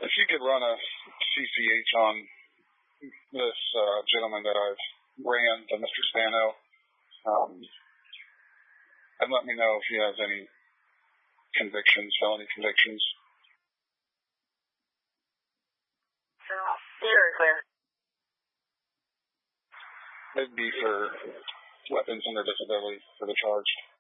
If you could run a CCH on this gentleman that I've ran, Mr. Spano, and let me know if he has any felony convictions. Very clear. It'd be for weapons under disability for the charge.